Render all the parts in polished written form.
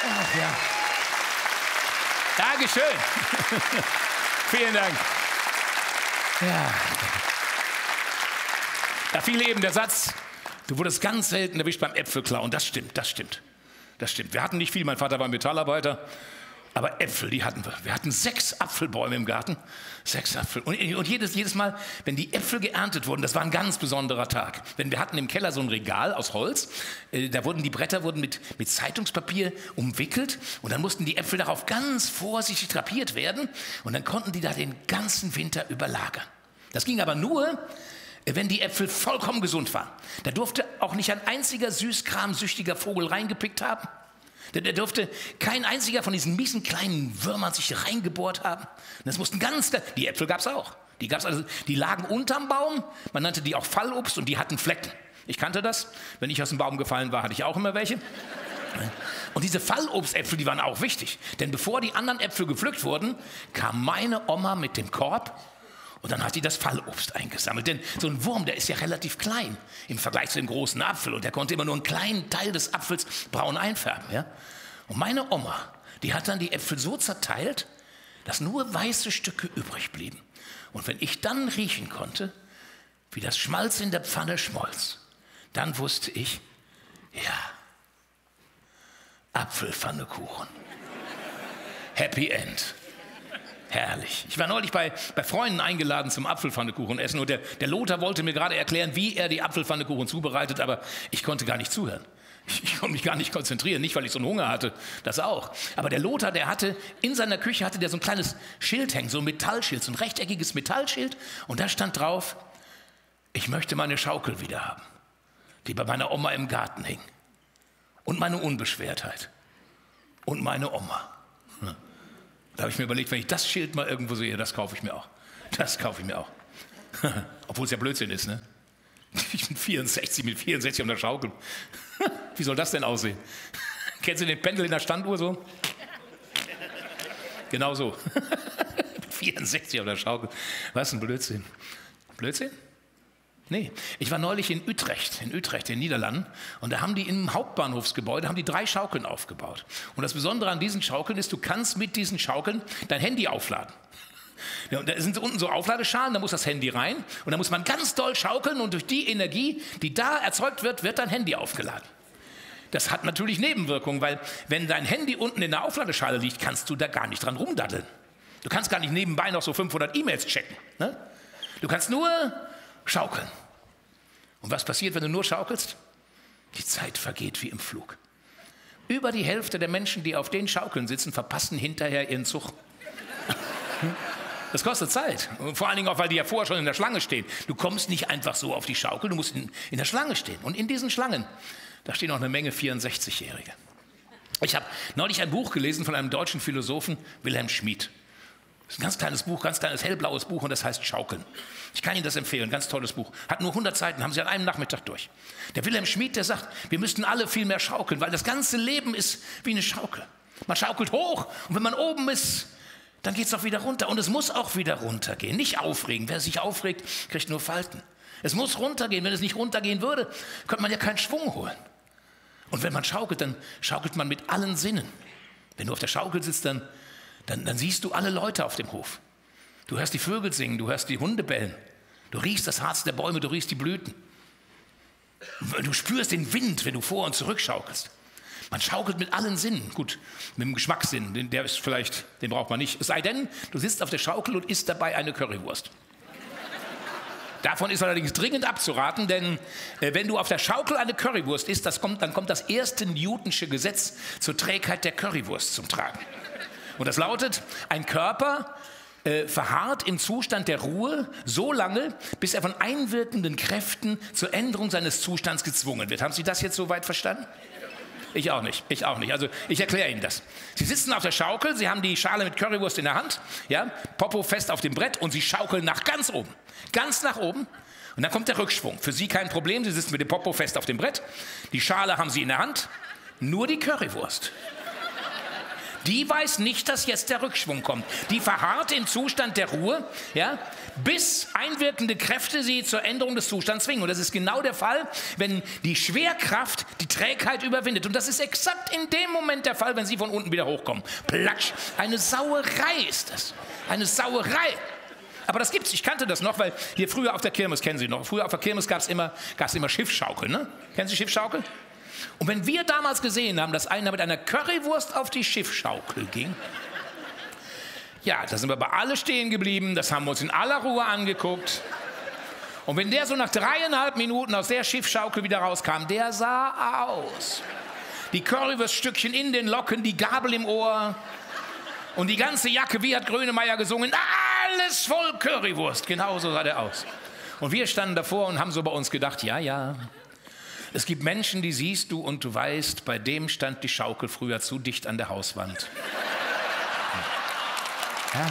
Ach ja. Dankeschön. Vielen Dank. Ja. Da fiel eben der Satz, du wurdest ganz selten erwischt beim Äpfelklauen. Das stimmt, das stimmt. Das stimmt. Wir hatten nicht viel, mein Vater war Metallarbeiter, aber Äpfel, die hatten wir. Wir hatten 6 Apfelbäume im Garten, 6 Apfel. Und jedes Mal, wenn die Äpfel geerntet wurden, das war ein ganz besonderer Tag. Denn wir hatten im Keller so ein Regal aus Holz, da wurden die Bretter mit Zeitungspapier umwickelt und dann mussten die Äpfel darauf ganz vorsichtig drapiert werden und dann konnten die da den ganzen Winter überlagern. Das ging aber nur, wenn die Äpfel vollkommen gesund waren. Da durfte auch nicht ein einziger süßkramsüchtiger Vogel reingepickt haben. Da durfte kein einziger von diesen miesen kleinen Würmern sich reingebohrt haben. Das mussten die Äpfel gab es auch. Die lagen unterm Baum, man nannte die auch Fallobst und die hatten Flecken. Ich kannte das. Wenn ich aus dem Baum gefallen war, hatte ich auch immer welche. Und diese Fallobstäpfel, die waren auch wichtig. Denn bevor die anderen Äpfel gepflückt wurden, kam meine Oma mit dem Korb und dann hat die das Fallobst eingesammelt. Denn so ein Wurm, der ist ja relativ klein im Vergleich zu dem großen Apfel. Und der konnte immer nur einen kleinen Teil des Apfels braun einfärben. Ja? Und meine Oma, die hat dann die Äpfel so zerteilt, dass nur weiße Stücke übrig blieben. Und wenn ich dann riechen konnte, wie das Schmalz in der Pfanne schmolz, dann wusste ich, ja, Apfelpfannekuchen. Happy End. Herrlich. Ich war neulich bei Freunden eingeladen zum Apfelpfannekuchen essen und der Lothar wollte mir gerade erklären, wie er die Apfelpfannekuchen zubereitet, aber ich konnte gar nicht zuhören. Ich konnte mich gar nicht konzentrieren, nicht weil ich so einen Hunger hatte, das auch. Aber der Lothar, der hatte in seiner Küche so ein kleines Schild hängen, so ein Metallschild, so ein rechteckiges Metallschild und da stand drauf, ich möchte meine Schaukel wieder haben, die bei meiner Oma im Garten hing. Und meine Unbeschwertheit. Und meine Oma. Da habe ich mir überlegt, wenn ich das Schild mal irgendwo sehe, das kaufe ich mir auch. Das kaufe ich mir auch. Obwohl es ja Blödsinn ist, ne? Ich bin 64, mit 64 um der Schaukel. Wie soll das denn aussehen? Kennst du den Pendel in der Standuhr so? Genau so. 64 auf der Schaukel. Was ein Blödsinn. Blödsinn? Nee, ich war neulich in Utrecht, in den Niederlanden, und da haben die im Hauptbahnhofsgebäude 3 Schaukeln aufgebaut. Und das Besondere an diesen Schaukeln ist, du kannst mit diesen Schaukeln dein Handy aufladen. Ja, und da sind unten so Aufladeschalen, da muss das Handy rein und da muss man ganz doll schaukeln und durch die Energie, die da erzeugt wird, wird dein Handy aufgeladen. Das hat natürlich Nebenwirkungen, weil wenn dein Handy unten in der Aufladeschale liegt, kannst du da gar nicht dran rumdaddeln. Du kannst gar nicht nebenbei noch so 500 E-Mails checken. Ne? Du kannst nur schaukeln. Und was passiert, wenn du nur schaukelst? Die Zeit vergeht wie im Flug. Über die Hälfte der Menschen, die auf den Schaukeln sitzen, verpassen hinterher ihren Zug. Das kostet Zeit. Und vor allen Dingen auch, weil die ja vorher schon in der Schlange stehen. Du kommst nicht einfach so auf die Schaukel, du musst in der Schlange stehen. Und in diesen Schlangen, da stehen auch eine Menge 64-Jährige. Ich habe neulich ein Buch gelesen von einem deutschen Philosophen, Wilhelm Schmid. Das ist ein ganz kleines Buch, ganz kleines hellblaues Buch und das heißt Schaukeln. Ich kann Ihnen das empfehlen, ganz tolles Buch. Hat nur 100 Seiten, haben Sie an einem Nachmittag durch. Der Wilhelm Schmid, der sagt, wir müssten alle viel mehr schaukeln, weil das ganze Leben ist wie eine Schaukel. Man schaukelt hoch und wenn man oben ist, dann geht es auch wieder runter. Und es muss auch wieder runtergehen, nicht aufregen. Wer sich aufregt, kriegt nur Falten. Es muss runtergehen. Wenn es nicht runtergehen würde, könnte man ja keinen Schwung holen. Und wenn man schaukelt, dann schaukelt man mit allen Sinnen. Wenn du auf der Schaukel sitzt, dann siehst du alle Leute auf dem Hof. Du hörst die Vögel singen, du hörst die Hunde bellen. Du riechst das Harz der Bäume, du riechst die Blüten. Du spürst den Wind, wenn du vor und zurück schaukelst. Man schaukelt mit allen Sinnen. Gut, mit dem Geschmackssinn, den braucht man nicht. Es sei denn, du sitzt auf der Schaukel und isst dabei eine Currywurst. Davon ist allerdings dringend abzuraten, denn wenn du auf der Schaukel eine Currywurst isst, dann kommt das erste Newtonsche Gesetz zur Trägheit der Currywurst zum Tragen. Und das lautet, ein Körper verharrt im Zustand der Ruhe so lange, bis er von einwirkenden Kräften zur Änderung seines Zustands gezwungen wird. Haben Sie das jetzt soweit verstanden? Ich auch nicht. Also ich erkläre Ihnen das. Sie sitzen auf der Schaukel, Sie haben die Schale mit Currywurst in der Hand, ja, Popo fest auf dem Brett und Sie schaukeln nach ganz oben. Ganz nach oben. Und dann kommt der Rückschwung. Für Sie kein Problem, Sie sitzen mit dem Popo fest auf dem Brett. Die Schale haben Sie in der Hand, nur die Currywurst. Die weiß nicht, dass jetzt der Rückschwung kommt. Die verharrt im Zustand der Ruhe, ja, bis einwirkende Kräfte sie zur Änderung des Zustands zwingen. Und das ist genau der Fall, wenn die Schwerkraft die Trägheit überwindet. Und das ist exakt in dem Moment der Fall, wenn sie von unten wieder hochkommen. Platsch. Eine Sauerei ist das. Eine Sauerei. Aber das gibt's. Ich kannte das noch, weil hier früher auf der Kirmes, kennen Sie noch, früher auf der Kirmes gab's immer Schiffschaukel, ne? Kennen Sie Schiffschaukel? Und wenn wir damals gesehen haben, dass einer mit einer Currywurst auf die Schiffschaukel ging, ja, da sind wir bei alle stehen geblieben, das haben wir uns in aller Ruhe angeguckt. Und wenn der so nach 3,5 Minuten aus der Schiffschaukel wieder rauskam, der sah aus. Die Currywurststückchen in den Locken, die Gabel im Ohr und die ganze Jacke, wie hat Grönemeyer gesungen, alles voll Currywurst. Genau so sah der aus. Und wir standen davor und haben so bei uns gedacht, ja, es gibt Menschen, die siehst du und du weißt, bei dem stand die Schaukel früher zu dicht an der Hauswand. Ja.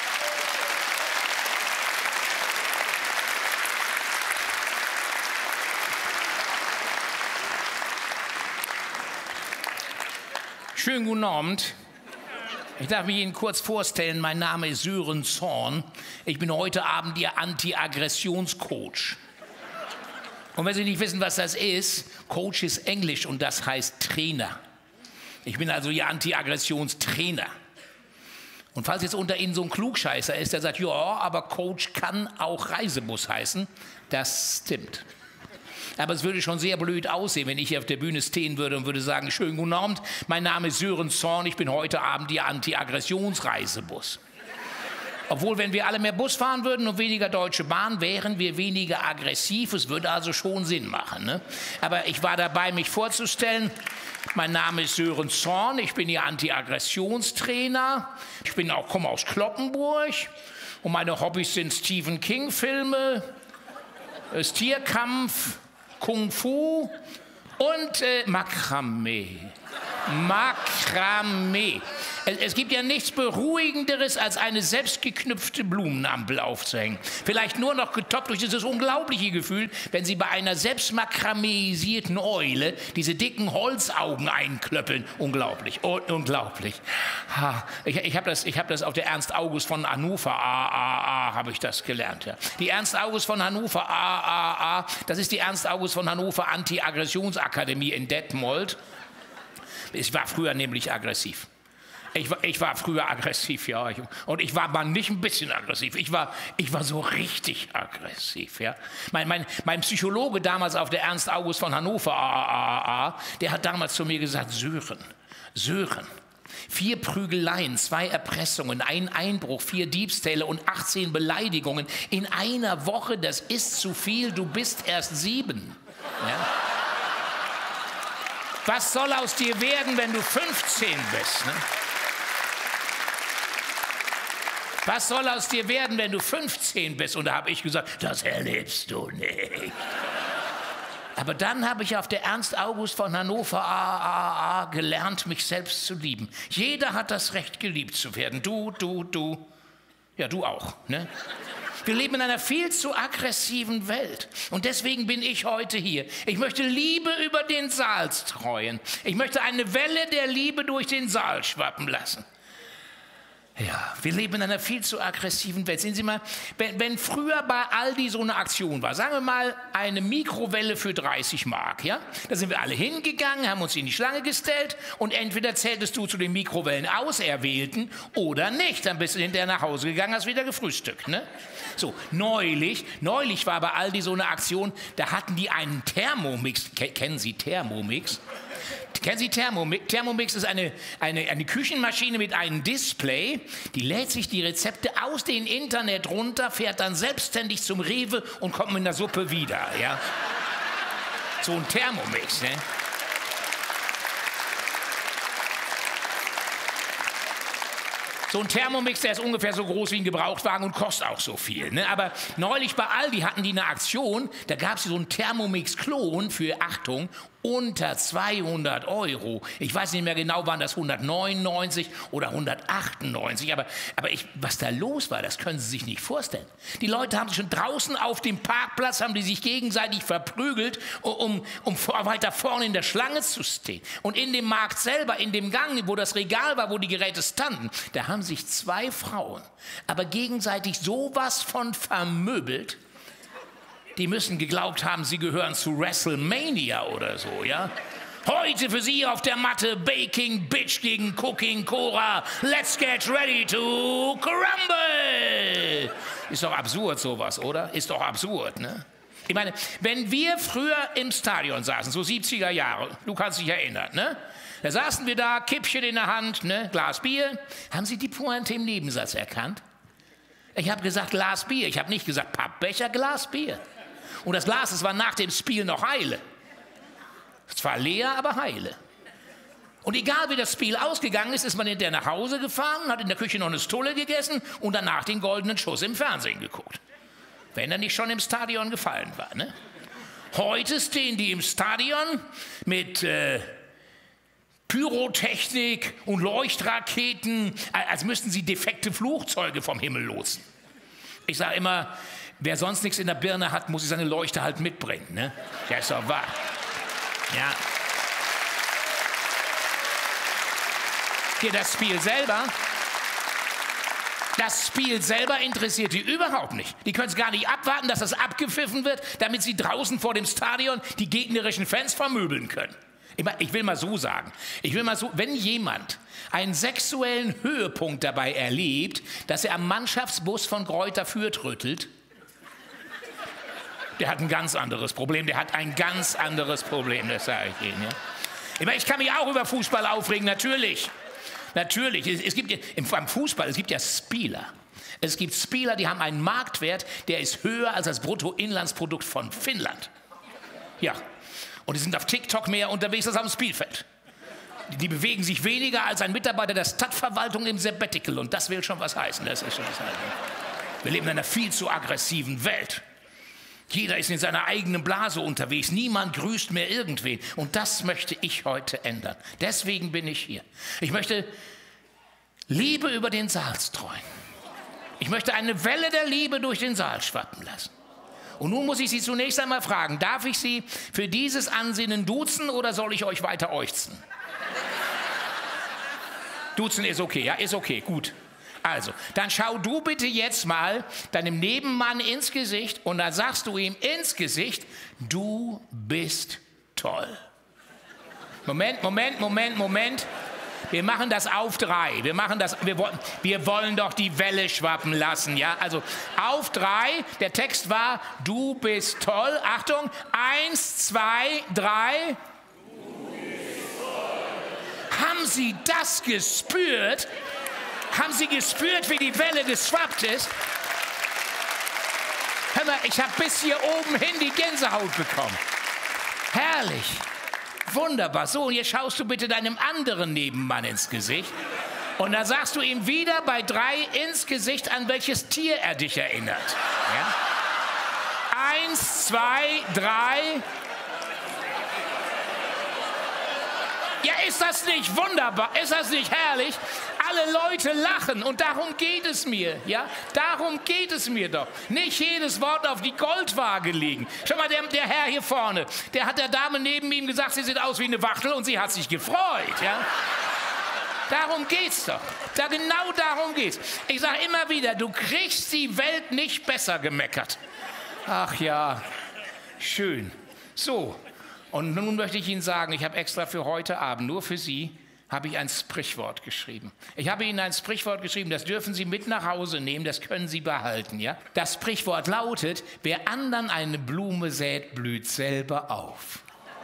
Schönen guten Abend. Ich darf mich Ihnen kurz vorstellen, mein Name ist Sören Zorn. Ich bin heute Abend Ihr Anti-Aggressionscoach. Und wenn Sie nicht wissen, was das ist, Coach ist Englisch und das heißt Trainer. Ich bin also Ihr Anti-Aggressionstrainer. Und falls jetzt unter Ihnen so ein Klugscheißer ist, der sagt, ja, aber Coach kann auch Reisebus heißen, das stimmt. Aber es würde schon sehr blöd aussehen, wenn ich hier auf der Bühne stehen würde und würde sagen, schönen guten Abend, mein Name ist Sören Zorn, ich bin heute Abend Ihr Anti-Aggressionsreisebus. Obwohl, wenn wir alle mehr Bus fahren würden und weniger Deutsche Bahn, wären wir weniger aggressiv. Es würde also schon Sinn machen, ne? Aber ich war dabei, mich vorzustellen. Mein Name ist Sören Zorn, ich bin Ihr Anti-Aggressionstrainer. Ich komme aus Cloppenburg und meine Hobbys sind Stephen King-Filme, Tierkampf, Kung Fu und Makramee. Makramee. Es gibt ja nichts Beruhigenderes, als eine selbstgeknüpfte Blumenampel aufzuhängen. Vielleicht nur noch getoppt durch dieses unglaubliche Gefühl, wenn Sie bei einer selbstmakrameisierten Eule diese dicken Holzaugen einklöppeln. Unglaublich, unglaublich. Ich hab das auf der Ernst August von Hannover, habe ich das gelernt. Ja. Die Ernst August von Hannover, das ist die Ernst August von Hannover Anti-Aggressionsakademie in Detmold. Ich war früher nämlich aggressiv. Ich war früher aggressiv, ja. Und ich war mal nicht ein bisschen aggressiv. Ich war so richtig aggressiv, ja. Mein Psychologe damals auf der Ernst August von Hannover, der hat damals zu mir gesagt, Sören, 4 Prügeleien, 2 Erpressungen, 1 Einbruch, 4 Diebstähle und 18 Beleidigungen in einer Woche, das ist zu viel, du bist erst 7. Ja? Was soll aus dir werden, wenn du 15 bist? Ne? Was soll aus dir werden, wenn du 15 bist? Und da habe ich gesagt, das erlebst du nicht. Aber dann habe ich auf der Ernst August von Hannover gelernt, mich selbst zu lieben. Jeder hat das Recht, geliebt zu werden. Du. Ja, du auch. Ne? Wir leben in einer viel zu aggressiven Welt. Und deswegen bin ich heute hier. Ich möchte Liebe über den Saal streuen. Ich möchte eine Welle der Liebe durch den Saal schwappen lassen. Ja, wir leben in einer viel zu aggressiven Welt. Sehen Sie mal, wenn früher bei Aldi so eine Aktion war, sagen wir mal eine Mikrowelle für 30 Mark, ja? Da sind wir alle hingegangen, haben uns in die Schlange gestellt und entweder zähltest du zu den Mikrowellen Auserwählten oder nicht. Dann bist du hinterher nach Hause gegangen, hast wieder gefrühstückt, ne? So, neulich war bei Aldi so eine Aktion, da hatten die einen Thermomix. Kennen Sie Thermomix? Kennen Sie Thermomix? Thermomix ist eine Küchenmaschine mit einem Display, die lädt sich die Rezepte aus dem Internet runter, fährt dann selbstständig zum Rewe und kommt mit einer Suppe wieder. Ja? So ein Thermomix. Ne? So ein Thermomix, der ist ungefähr so groß wie ein Gebrauchtwagen und kostet auch so viel. Ne? Aber neulich bei Aldi hatten die eine Aktion, da gab es so einen Thermomix-Klon für, Achtung, unter 200 Euro. Ich weiß nicht mehr genau, waren das 199 oder 198, aber was da los war, das können Sie sich nicht vorstellen. Die Leute haben sich schon draußen auf dem Parkplatz, haben die sich gegenseitig verprügelt, um weiter vorne in der Schlange zu stehen. Und in dem Markt selber, in dem Gang, wo das Regal war, wo die Geräte standen, da haben sich zwei Frauen aber gegenseitig sowas von vermöbelt. Die müssen geglaubt haben, sie gehören zu WrestleMania oder so, ja? Heute für Sie auf der Matte Baking Bitch gegen Cooking Cora. Let's get ready to crumble. Ist doch absurd sowas, oder? Ist doch absurd, ne? Ich meine, wenn wir früher im Stadion saßen, so 70er Jahre, du kannst dich erinnern, ne? Da saßen wir da, Kippchen in der Hand, ne? Glas Bier. Haben Sie die Pointe im Nebensatz erkannt? Ich habe gesagt Glas Bier, ich habe nicht gesagt Pappbecher, Glas Bier. Und das Glas, das war nach dem Spiel noch heile. Zwar leer, aber heile. Und egal wie das Spiel ausgegangen ist, ist man hinterher nach Hause gefahren, hat in der Küche noch eine Stulle gegessen und danach den goldenen Schuss im Fernsehen geguckt. Wenn er nicht schon im Stadion gefallen war, ne? Heute stehen die im Stadion mit Pyrotechnik und Leuchtraketen, als müssten sie defekte Flugzeuge vom Himmel lotsen. Ich sage immer, wer sonst nichts in der Birne hat, muss sich seine Leuchte halt mitbringen. Ne? Ja, ist doch wahr. Ja. Hier das Spiel selber interessiert die überhaupt nicht. Die können es gar nicht abwarten, dass das abgepfiffen wird, damit sie draußen vor dem Stadion die gegnerischen Fans vermöbeln können. Ich will mal so sagen, wenn jemand einen sexuellen Höhepunkt dabei erlebt, dass er am Mannschaftsbus von Greuther Fürth rüttelt, der hat ein ganz anderes Problem, das sage ich Ihnen. Ja? Ich kann mich auch über Fußball aufregen, natürlich. Es gibt beim Fußball, es gibt ja Spieler. Es gibt Spieler, die haben einen Marktwert, der ist höher als das Bruttoinlandsprodukt von Finnland. Ja, und die sind auf TikTok mehr unterwegs als auf dem Spielfeld. Die bewegen sich weniger als ein Mitarbeiter der Stadtverwaltung im Sabbatical. Und das will schon was heißen. Wir leben in einer viel zu aggressiven Welt. Jeder ist in seiner eigenen Blase unterwegs. Niemand grüßt mehr irgendwen. Und das möchte ich heute ändern. Deswegen bin ich hier. Ich möchte Liebe über den Saal streuen. Ich möchte eine Welle der Liebe durch den Saal schwappen lassen. Und nun muss ich Sie zunächst einmal fragen, darf ich Sie für dieses Ansinnen duzen oder soll ich euch weiter äuchzen? Duzen ist okay, ja, ist okay, gut. Also, dann schau du bitte jetzt mal deinem Nebenmann ins Gesicht und dann sagst du ihm ins Gesicht, du bist toll. Moment. Wir machen das auf 3. Wir wollen doch die Welle schwappen lassen, ja? Also auf 3, der Text war, du bist toll. Achtung, 1, 2, 3. Du bist toll. Haben Sie das gespürt? Haben Sie gespürt, wie die Welle geschwappt ist? Hör mal, ich habe bis hier oben hin die Gänsehaut bekommen. Herrlich. Wunderbar. So, und jetzt schaust du bitte deinem anderen Nebenmann ins Gesicht. Und dann sagst du ihm wieder bei 3 ins Gesicht, an welches Tier er dich erinnert. Ja? 1, 2, 3. Ja, ist das nicht wunderbar? Ist das nicht herrlich? Alle Leute lachen und darum geht es mir, ja? Darum geht es mir doch. Nicht jedes Wort auf die Goldwaage legen. Schau mal, der Herr hier vorne, der hat der Dame neben ihm gesagt, sie sieht aus wie eine Wachtel und sie hat sich gefreut, ja? Darum geht's doch. Genau darum geht's. Ich sage immer wieder, du kriegst die Welt nicht besser gemeckert. Ach ja, schön. So. Und nun möchte ich Ihnen sagen, ich habe extra für heute Abend, nur für Sie, habe ich ein Sprichwort geschrieben. Ich habe Ihnen ein Sprichwort geschrieben, das dürfen Sie mit nach Hause nehmen, das können Sie behalten. Ja? Das Sprichwort lautet, wer anderen eine Blume sät, blüht selber auf.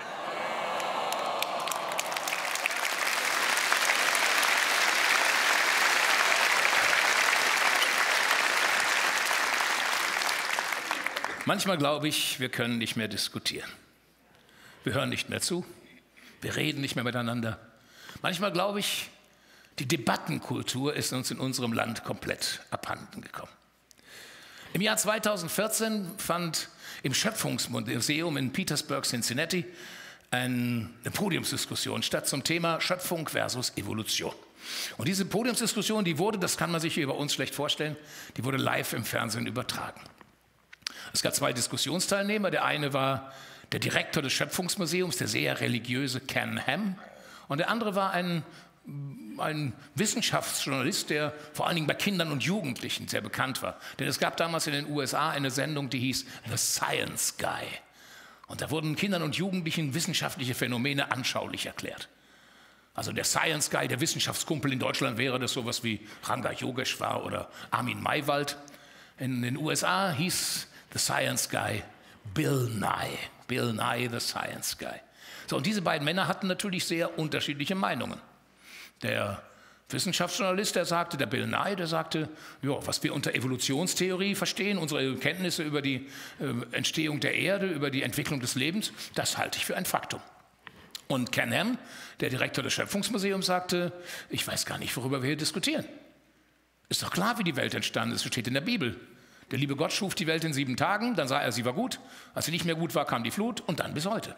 Manchmal glaube ich, wir können nicht mehr diskutieren. Wir hören nicht mehr zu, wir reden nicht mehr miteinander. Manchmal glaube ich, die Debattenkultur ist uns in unserem Land komplett abhanden gekommen. Im Jahr 2014 fand im Schöpfungsmuseum in Petersburg, Cincinnati, eine Podiumsdiskussion statt zum Thema Schöpfung versus Evolution. Und diese Podiumsdiskussion, die wurde, das kann man sich hier bei uns schlecht vorstellen, die wurde live im Fernsehen übertragen. Es gab 2 Diskussionsteilnehmer. Der eine war der Direktor des Schöpfungsmuseums, der sehr religiöse Ken Ham. Und der andere war ein Wissenschaftsjournalist, der vor allen Dingen bei Kindern und Jugendlichen sehr bekannt war. Denn es gab damals in den USA eine Sendung, die hieß The Science Guy. Und da wurden Kindern und Jugendlichen wissenschaftliche Phänomene anschaulich erklärt. Also der Science Guy, der Wissenschaftskumpel in Deutschland wäre das sowas wie Ranga Yogeshwar oder Armin Maywald. In den USA hieß The Science Guy Bill Nye. Bill Nye, the Science Guy. So, und diese beiden Männer hatten natürlich sehr unterschiedliche Meinungen. Der Wissenschaftsjournalist, der Bill Nye, der sagte, ja, was wir unter Evolutionstheorie verstehen, unsere Kenntnisse über die Entstehung der Erde, über die Entwicklung des Lebens, das halte ich für ein Faktum. Und Ken Ham, der Direktor des Schöpfungsmuseums, sagte, ich weiß gar nicht, worüber wir hier diskutieren. Ist doch klar, wie die Welt entstanden ist, es steht in der Bibel. Der liebe Gott schuf die Welt in 7 Tagen, dann sah er, sie war gut. Als sie nicht mehr gut war, kam die Flut und dann bis heute.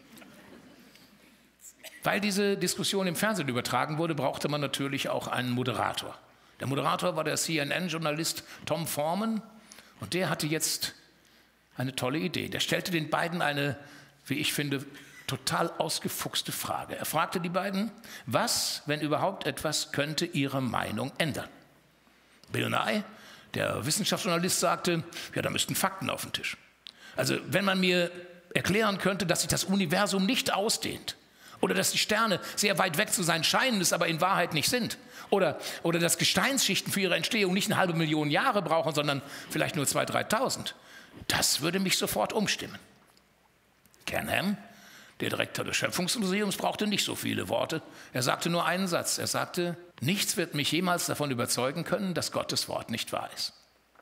Weil diese Diskussion im Fernsehen übertragen wurde, brauchte man natürlich auch einen Moderator. Der Moderator war der CNN-Journalist Tom Foreman und der hatte jetzt eine tolle Idee. Der stellte den beiden eine, wie ich finde, total ausgefuchste Frage. Er fragte die beiden, was, wenn überhaupt etwas, könnte ihre Meinung ändern? Bill Nye, der Wissenschaftsjournalist, sagte, ja, da müssten Fakten auf den Tisch. Also wenn man mir erklären könnte, dass sich das Universum nicht ausdehnt, oder dass die Sterne sehr weit weg zu sein scheinen, es aber in Wahrheit nicht sind. Oder dass Gesteinsschichten für ihre Entstehung nicht 500.000 Jahre brauchen, sondern vielleicht nur 2.000, 3.000. Das würde mich sofort umstimmen. Ken Ham, der Direktor des Schöpfungsmuseums, brauchte nicht so viele Worte. Er sagte nur einen Satz. Er sagte, nichts wird mich jemals davon überzeugen können, dass Gottes Wort nicht wahr ist.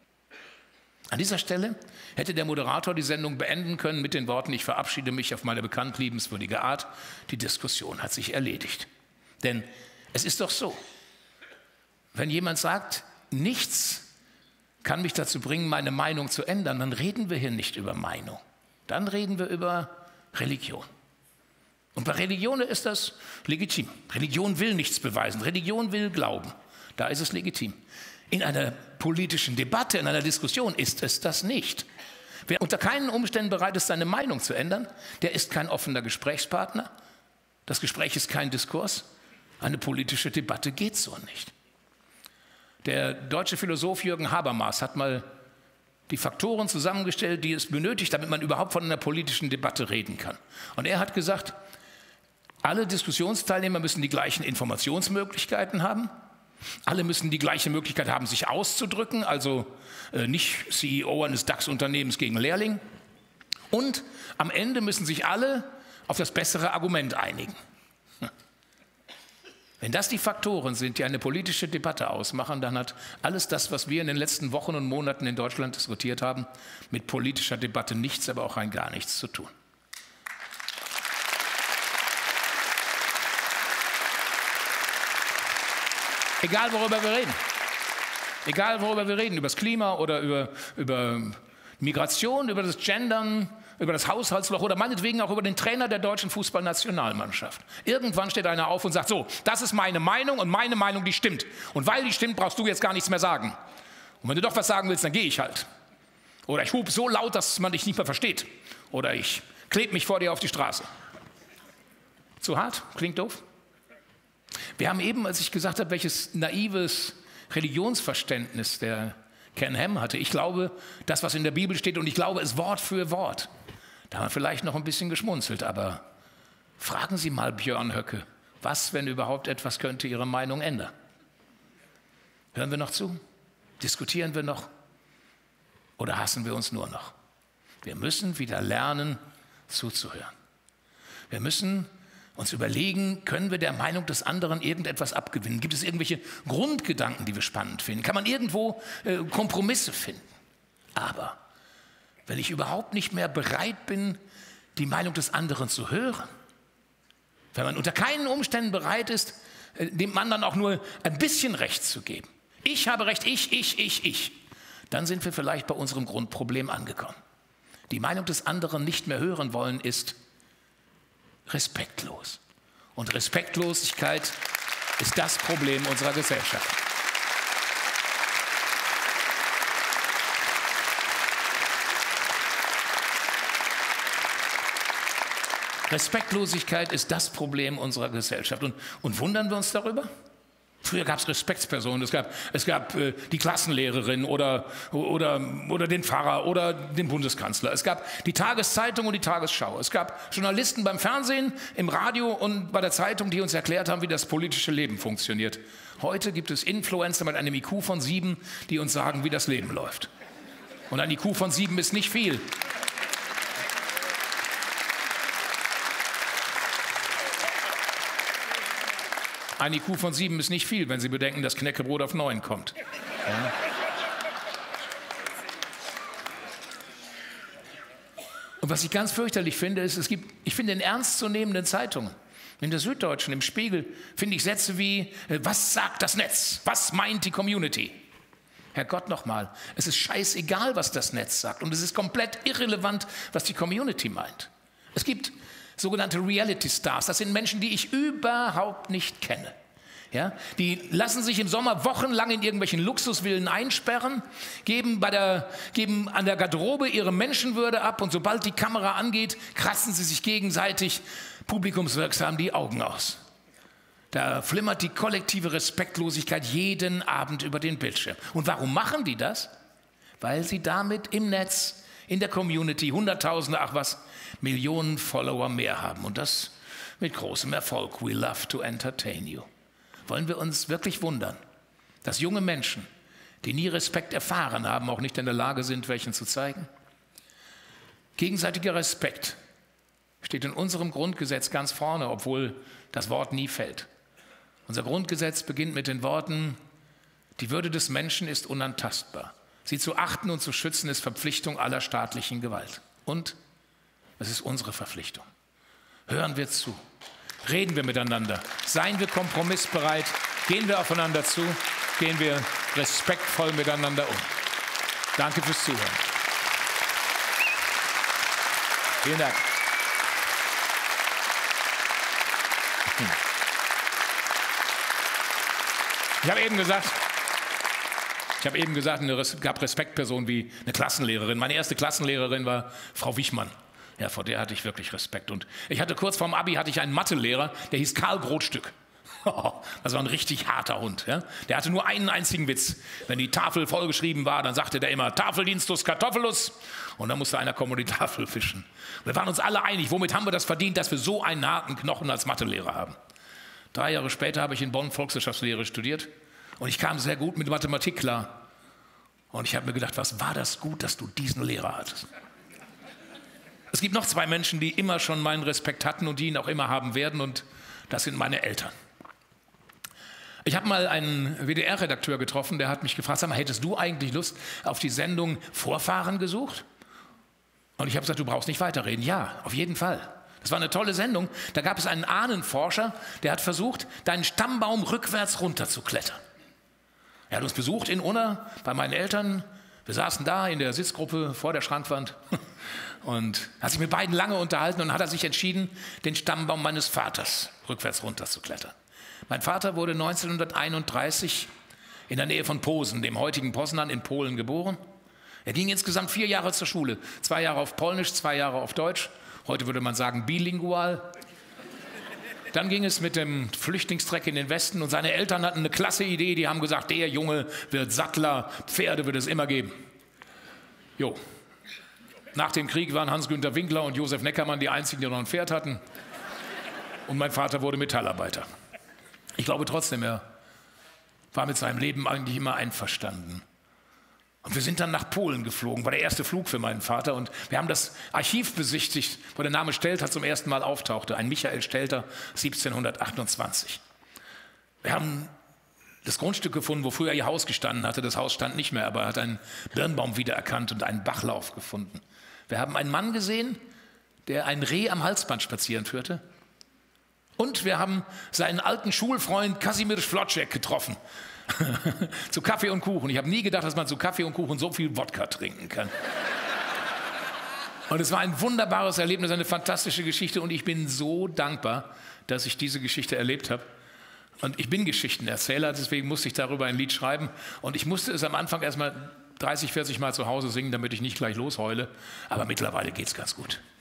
An dieser Stelle hätte der Moderator die Sendung beenden können mit den Worten, ich verabschiede mich auf meine bekannt liebenswürdige Art. Die Diskussion hat sich erledigt. Denn es ist doch so, wenn jemand sagt, nichts kann mich dazu bringen, meine Meinung zu ändern, dann reden wir hier nicht über Meinung. Dann reden wir über Religion. Und bei Religion ist das legitim. Religion will nichts beweisen. Religion will glauben. Da ist es legitim. In einer politischen Debatte, in einer Diskussion ist es das nicht. Wer unter keinen Umständen bereit ist, seine Meinung zu ändern, der ist kein offener Gesprächspartner. Das Gespräch ist kein Diskurs. Eine politische Debatte geht so nicht. Der deutsche Philosoph Jürgen Habermas hat mal die Faktoren zusammengestellt, die es benötigt, damit man überhaupt von einer politischen Debatte reden kann. Und er hat gesagt, alle Diskussionsteilnehmer müssen die gleichen Informationsmöglichkeiten haben. Alle müssen die gleiche Möglichkeit haben, sich auszudrücken, also nicht CEO eines DAX-Unternehmens gegen Lehrling. Und am Ende müssen sich alle auf das bessere Argument einigen. Wenn das die Faktoren sind, die eine politische Debatte ausmachen, dann hat alles das, was wir in den letzten Wochen und Monaten in Deutschland diskutiert haben, mit politischer Debatte nichts, aber auch rein gar nichts zu tun. Egal, worüber wir reden. Egal, worüber wir reden, über das Klima oder über Migration, über das Gendern, über das Haushaltsloch oder meinetwegen auch über den Trainer der deutschen Fußballnationalmannschaft. Irgendwann steht einer auf und sagt, so, das ist meine Meinung und meine Meinung, die stimmt. Und weil die stimmt, brauchst du jetzt gar nichts mehr sagen. Und wenn du doch was sagen willst, dann gehe ich halt. Oder ich hupe so laut, dass man dich nicht mehr versteht. Oder ich klebe mich vor dir auf die Straße. Zu hart? Klingt doof? Wir haben eben, als ich gesagt habe, welches naives Religionsverständnis der Ken Ham hatte. Ich glaube, das, was in der Bibel steht, und ich glaube es Wort für Wort. Da haben wir vielleicht noch ein bisschen geschmunzelt, aber fragen Sie mal Björn Höcke, was, wenn überhaupt etwas, könnte Ihre Meinung ändern? Hören wir noch zu? Diskutieren wir noch? Oder hassen wir uns nur noch? Wir müssen wieder lernen, zuzuhören. Wir müssen uns überlegen, können wir der Meinung des anderen irgendetwas abgewinnen? Gibt es irgendwelche Grundgedanken, die wir spannend finden? Kann man irgendwo Kompromisse finden? Aber wenn ich überhaupt nicht mehr bereit bin, die Meinung des anderen zu hören, wenn man unter keinen Umständen bereit ist, dem anderen auch nur ein bisschen Recht zu geben, ich habe Recht, ich, dann sind wir vielleicht bei unserem Grundproblem angekommen. Die Meinung des anderen nicht mehr hören wollen ist respektlos. Und Respektlosigkeit ist das Problem unserer Gesellschaft. Respektlosigkeit ist das Problem unserer Gesellschaft. Und wundern wir uns darüber? Früher gab es Respektspersonen, es gab die Klassenlehrerin oder den Pfarrer oder den Bundeskanzler. Es gab die Tageszeitung und die Tagesschau. Es gab Journalisten beim Fernsehen, im Radio und bei der Zeitung, die uns erklärt haben, wie das politische Leben funktioniert. Heute gibt es Influencer mit einem IQ von 7, die uns sagen, wie das Leben läuft. Und ein IQ von 7 ist nicht viel. Ein IQ von 7 ist nicht viel, wenn Sie bedenken, dass Knäckebrot auf 9 kommt. Ja. Und was ich ganz fürchterlich finde, ist, ich finde in ernstzunehmenden Zeitungen, in der Süddeutschen, im Spiegel, finde ich Sätze wie, was sagt das Netz? Was meint die Community? Herrgott nochmal, es ist scheißegal, was das Netz sagt. Und es ist komplett irrelevant, was die Community meint. Es gibt sogenannte Reality-Stars, das sind Menschen, die ich überhaupt nicht kenne. Ja, die lassen sich im Sommer wochenlang in irgendwelchen Luxusvillen einsperren, geben an der Garderobe ihre Menschenwürde ab und sobald die Kamera angeht, kratzen sie sich gegenseitig publikumswirksam die Augen aus. Da flimmert die kollektive Respektlosigkeit jeden Abend über den Bildschirm. Und warum machen die das? Weil sie damit im Netz, in der Community, Hunderttausende, Millionen Follower mehr haben. Und das mit großem Erfolg. We love to entertain you. Wollen wir uns wirklich wundern, dass junge Menschen, die nie Respekt erfahren haben, auch nicht in der Lage sind, welchen zu zeigen? Gegenseitiger Respekt steht in unserem Grundgesetz ganz vorne, obwohl das Wort nie fällt. Unser Grundgesetz beginnt mit den Worten, die Würde des Menschen ist unantastbar. Sie zu achten und zu schützen ist Verpflichtung aller staatlichen Gewalt. Und es ist unsere Verpflichtung. Hören wir zu. Reden wir miteinander. Seien wir kompromissbereit. Gehen wir aufeinander zu. Gehen wir respektvoll miteinander um. Danke fürs Zuhören. Vielen Dank. Ich habe eben gesagt, es gab Respektpersonen wie eine Klassenlehrerin. Meine erste Klassenlehrerin war Frau Wichmann. Ja, vor der hatte ich wirklich Respekt. Und ich hatte kurz vorm Abi einen Mathelehrer, der hieß Karl Brotstück. Das war ein richtig harter Hund. Ja? Der hatte nur einen einzigen Witz. Wenn die Tafel vollgeschrieben war, dann sagte der immer Tafeldienstus Kartoffelus. Und dann musste einer kommen und die Tafel fischen. Wir waren uns alle einig, womit haben wir das verdient, dass wir so einen harten Knochen als Mathelehrer haben. 3 Jahre später habe ich in Bonn Volkswirtschaftslehre studiert. Und ich kam sehr gut mit Mathematik klar. Und ich habe mir gedacht, was war das gut, dass du diesen Lehrer hattest. Es gibt noch 2 Menschen, die immer schon meinen Respekt hatten und die ihn auch immer haben werden. Und das sind meine Eltern. Ich habe mal einen WDR-Redakteur getroffen, der hat mich gefragt, sag mal, hättest du eigentlich Lust auf die Sendung Vorfahren gesucht? Und ich habe gesagt, du brauchst nicht weiterreden. Ja, auf jeden Fall. Das war eine tolle Sendung. Da gab es einen Ahnenforscher, der hat versucht, deinen Stammbaum rückwärts runterzuklettern. Er hat uns besucht in Unna bei meinen Eltern. Wir saßen da in der Sitzgruppe vor der Schrankwand und hat sich mit beiden lange unterhalten und hat er sich entschieden, den Stammbaum meines Vaters rückwärts runterzuklettern. Mein Vater wurde 1931 in der Nähe von Posen, dem heutigen Poznan in Polen, geboren. Er ging insgesamt 4 Jahre zur Schule. 2 Jahre auf Polnisch, 2 Jahre auf Deutsch. Heute würde man sagen bilingual. Dann ging es mit dem Flüchtlingstreck in den Westen und seine Eltern hatten eine klasse Idee. Die haben gesagt, der Junge wird Sattler, Pferde wird es immer geben. Jo. Nach dem Krieg waren Hans-Günter Winkler und Josef Neckermann die einzigen, die noch ein Pferd hatten. Und mein Vater wurde Metallarbeiter. Ich glaube trotzdem, er war mit seinem Leben eigentlich immer einverstanden. Und wir sind dann nach Polen geflogen, war der erste Flug für meinen Vater. Und wir haben das Archiv besichtigt, wo der Name Stelter zum ersten Mal auftauchte. Ein Michael Stelter, 1728. Wir haben das Grundstück gefunden, wo früher ihr Haus gestanden hatte. Das Haus stand nicht mehr, aber er hat einen Birnbaum wiedererkannt und einen Bachlauf gefunden. Wir haben einen Mann gesehen, der ein Reh am Halsband spazieren führte. Und wir haben seinen alten Schulfreund Kasimir Flotschek getroffen. Zu Kaffee und Kuchen. Ich habe nie gedacht, dass man zu Kaffee und Kuchen so viel Wodka trinken kann. Und es war ein wunderbares Erlebnis, eine fantastische Geschichte. Und ich bin so dankbar, dass ich diese Geschichte erlebt habe. Und ich bin Geschichtenerzähler, deswegen musste ich darüber ein Lied schreiben. Und ich musste es am Anfang erstmal 30, 40 Mal zu Hause singen, damit ich nicht gleich losheule. Aber mittlerweile geht es ganz gut.